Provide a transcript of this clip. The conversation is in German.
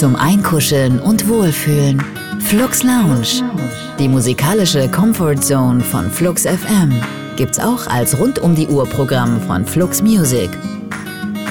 zum Einkuscheln und Wohlfühlen. Flux Lounge. Die musikalische Comfort Zone von Flux FM gibt's auch als Rund-um-die-Uhr-Programm von Flux Music.